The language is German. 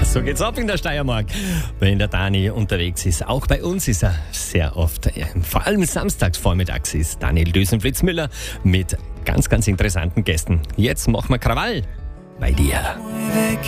So geht's ab in der Steiermark, wenn der Dani unterwegs ist. Auch bei uns ist er sehr oft, vor allem samstags vormittags ist Daniel Düsenflitz-Müller mit ganz, ganz interessanten Gästen. Jetzt machen wir Krawall bei dir.